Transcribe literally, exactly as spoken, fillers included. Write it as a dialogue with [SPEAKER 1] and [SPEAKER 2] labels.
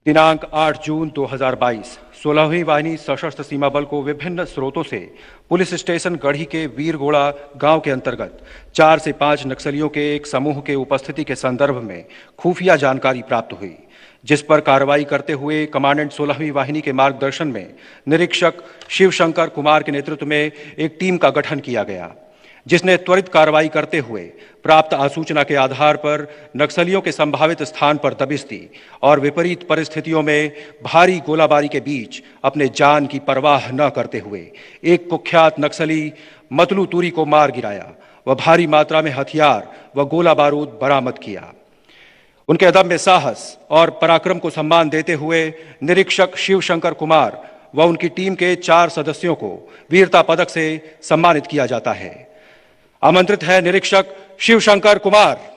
[SPEAKER 1] दिनांक आठ जून दो हज़ार बाईस सोलहवीं वाहिनी सशस्त्र सीमा बल को विभिन्न स्रोतों से पुलिस स्टेशन गढ़ी के वीरगोड़ा गांव के अंतर्गत चार से पांच नक्सलियों के एक समूह के उपस्थिति के संदर्भ में खुफिया जानकारी प्राप्त हुई, जिस पर कार्रवाई करते हुए कमांडेंट सोलहवीं वाहिनी के मार्गदर्शन में निरीक्षक शिवशंकर कुमार के नेतृत्व में एक टीम का गठन किया गया, जिसने त्वरित कार्रवाई करते हुए प्राप्त आसूचना के आधार पर नक्सलियों के संभावित स्थान पर दबिश दी और विपरीत परिस्थितियों में भारी गोलाबारी के बीच अपने जान की परवाह न करते हुए एक कुख्यात नक्सली मतलू तूरी को मार गिराया व भारी मात्रा में हथियार व गोला बारूद बरामद किया। उनके अदम्य साहस और पराक्रम को सम्मान देते हुए निरीक्षक शिवशंकर कुमार व उनकी टीम के चार सदस्यों को वीरता पदक से सम्मानित किया जाता है। आमंत्रित है निरीक्षक शिवशंकर कुमार।